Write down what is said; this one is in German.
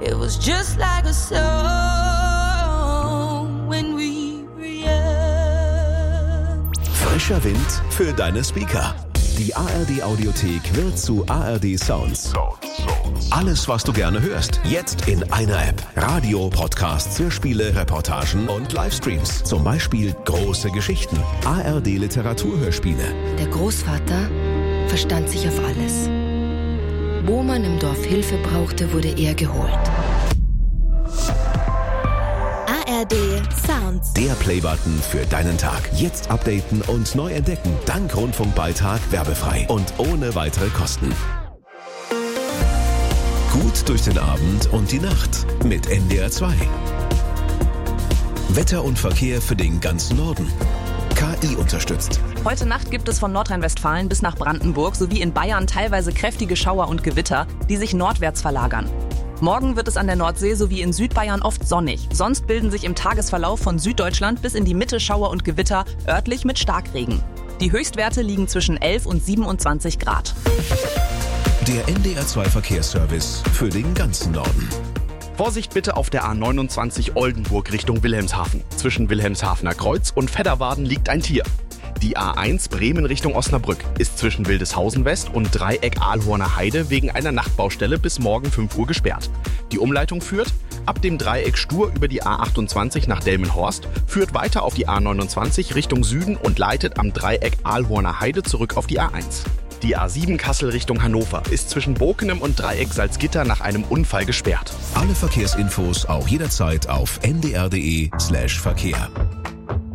It was just like a song when we were young. Frischer Wind für deine Speaker. Die ARD-Audiothek wird zu ARD Sounds. Alles, was du gerne hörst, jetzt in einer App. Radio, Podcasts, Hörspiele, Reportagen und Livestreams. Zum Beispiel Große Geschichten, ARD-Literaturhörspiele. Der Großvater verstand sich auf alles. Wo man im Dorf Hilfe brauchte, wurde er geholt. ARD Sounds. Der Playbutton für deinen Tag. Jetzt updaten und neu entdecken. Dank Rundfunkbeitrag werbefrei und ohne weitere Kosten. Gut durch den Abend und die Nacht mit NDR 2. Wetter und Verkehr für den ganzen Norden. KI unterstützt. Heute Nacht gibt es von Nordrhein-Westfalen bis nach Brandenburg sowie in Bayern teilweise kräftige Schauer und Gewitter, die sich nordwärts verlagern. Morgen wird es an der Nordsee sowie in Südbayern oft sonnig. Sonst bilden sich im Tagesverlauf von Süddeutschland bis in die Mitte Schauer und Gewitter, örtlich mit Starkregen. Die Höchstwerte liegen zwischen 11 und 27 Grad. Der NDR 2 Verkehrsservice für den ganzen Norden. Vorsicht bitte auf der A29 Oldenburg Richtung Wilhelmshaven. Zwischen Wilhelmshavener Kreuz und Vedderwaden liegt ein Tier. Die A1 Bremen Richtung Osnabrück ist zwischen Wildeshausen West und Dreieck Ahlhorner Heide wegen einer Nachtbaustelle bis morgen 5 Uhr gesperrt. Die Umleitung führt ab dem Dreieck Stur über die A28 nach Delmenhorst, führt weiter auf die A29 Richtung Süden und leitet am Dreieck Ahlhorner Heide zurück auf die A1. Die A7 Kassel Richtung Hannover ist zwischen Bokenem und Dreieck Salzgitter nach einem Unfall gesperrt. Alle Verkehrsinfos auch jederzeit auf ndr.de/Verkehr.